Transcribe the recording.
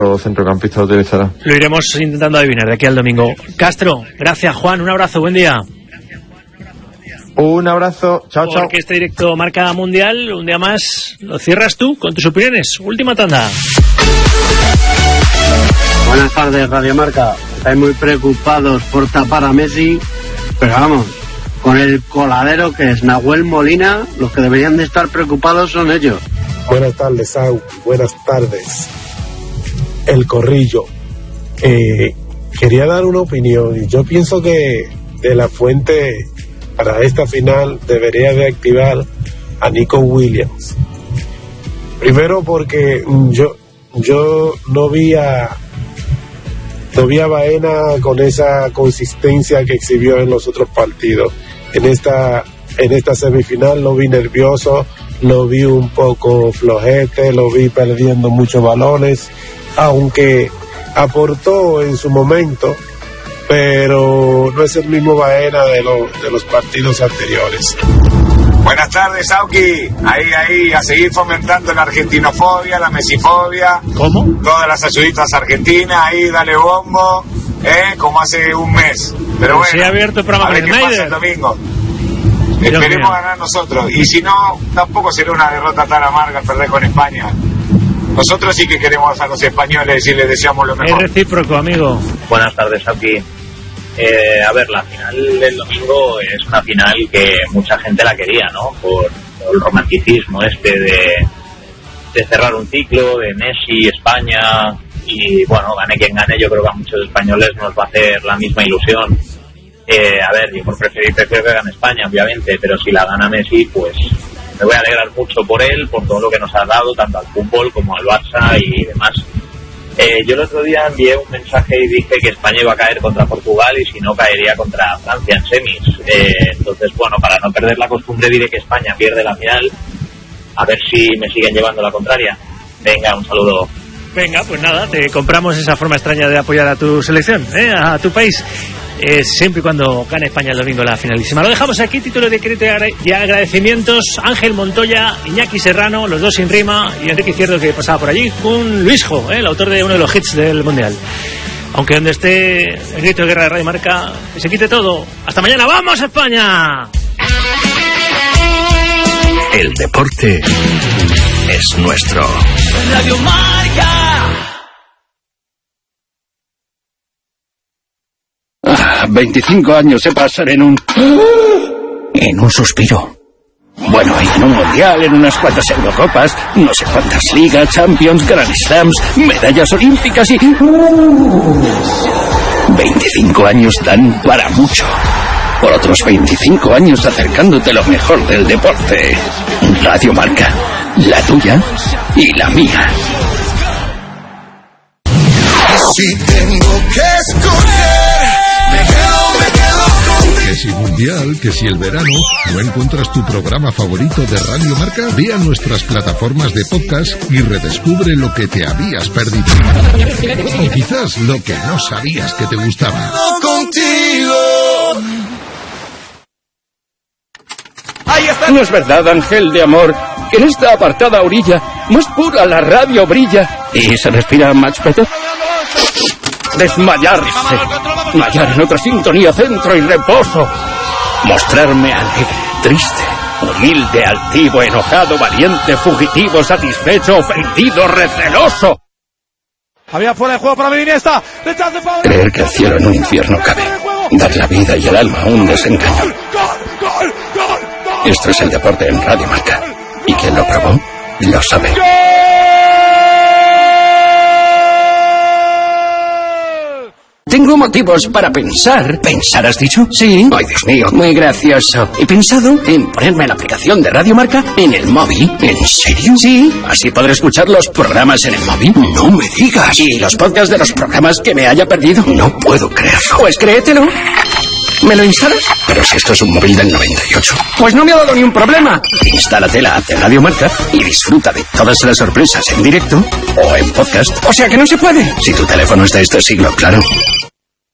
centrocampista utilizará. Lo iremos intentando adivinar de aquí al domingo. Castro, gracias Juan, un abrazo, buen día. Un abrazo, chao, chao. Porque este directo Marca Mundial, un día más, lo cierras tú con tus opiniones. Última tanda. Buenas tardes, Radio Marca. Estáis muy preocupados por tapar a Messi, pero vamos, con el coladero que es Nahuel Molina, los que deberían de estar preocupados son ellos. Buenas tardes, Sau. Buenas tardes. El Corrillo. Quería dar una opinión. Yo pienso que De La Fuente para esta final debería de activar a Nico Williams. Primero porque yo no vi a Baena con esa consistencia que exhibió en los otros partidos. En esta semifinal lo vi nervioso, lo vi un poco flojete, lo vi perdiendo muchos balones, aunque aportó en su momento, pero no es el mismo Baena de los partidos anteriores. Buenas tardes, Auki. Ahí, a seguir fomentando la argentinofobia, la mesifobia. ¿Cómo? Todas las ayuditas argentinas, ahí dale bombo, como hace un mes. Pero bueno, sí, ha abierto el programa a ver qué pasa el domingo. Esperemos ganar nosotros. Y si no, tampoco será una derrota tan amarga perder con España. Nosotros sí que queremos a los españoles y les deseamos lo mejor. Es recíproco, amigo. Buenas tardes, Auki. A ver, la final del domingo es una final que mucha gente la quería, ¿no? Por el romanticismo de cerrar un ciclo, de Messi, España, y bueno, gane quien gane, yo creo que a muchos españoles nos va a hacer la misma ilusión. A ver, yo prefiero que gane España, obviamente, pero si la gana Messi, pues me voy a alegrar mucho por él, por todo lo que nos ha dado, tanto al fútbol como al Barça y demás. Yo el otro día envié un mensaje y dije que España iba a caer contra Portugal y si no caería contra Francia en semis. Entonces, bueno, para no perder la costumbre diré que España pierde la final. A ver si me siguen llevando la contraria. Venga, un saludo. Venga, pues nada, te compramos esa forma extraña de apoyar a tu selección, a tu país. Siempre y cuando gane España el domingo la finalísima. Lo dejamos aquí, título de crédito y agradecimientos. Ángel Montoya, Iñaki Serrano, los dos sin rima, y Enrique Izquierdo, que pasaba por allí, con Luisjo, el autor de uno de los hits del Mundial. Aunque donde esté el grito de guerra de Radio Marca, que se quite todo. Hasta mañana, ¡vamos España! El deporte es nuestro. Radio Marca. 25 años se pasan en un suspiro. Bueno, y en un mundial, en unas cuantas Eurocopas, no sé cuántas ligas, Champions, Grand Slams, medallas olímpicas y... 25 años dan para mucho. Por otros 25 años acercándote lo mejor del deporte. Radio Marca, la tuya y la mía. Si tengo que escoger, me quedo contigo. Que si mundial, que si el verano, ¿no encuentras tu programa favorito de Radio Marca? Ve a nuestras plataformas de podcast y redescubre lo que te habías perdido. O quizás lo que no sabías que te gustaba. Contigo. ¿No es verdad, Ángel de amor, que en esta apartada orilla más pura la radio brilla y se respira más peto? Desmayarse, hallar en otra sintonía centro y reposo, mostrarme alegre, triste, humilde, altivo, enojado, valiente, fugitivo, satisfecho, ofendido, receloso. Había fuera de juego para Iniesta. Creer que el cielo en un infierno cabe, dar la vida y el alma a un desengaño. Esto es el deporte en Radio Marca, y quien lo probó lo sabe. Tengo motivos para pensar. ¿Pensar has dicho? Sí. Ay, Dios mío, muy gracioso. He pensado en ponerme la aplicación de Radio Marca en el móvil. ¿En serio? Sí. Así podré escuchar los programas en el móvil. No me digas. Y los podcasts de los programas que me haya perdido. No puedo creerlo. Pues créetelo. ¿Me lo instalas? Pero si esto es un móvil del 98. Pues no me ha dado ni un problema. Instálate la app de Radio Marca y disfruta de todas las sorpresas en directo o en podcast. O sea que no se puede. Si tu teléfono es de este siglo, claro.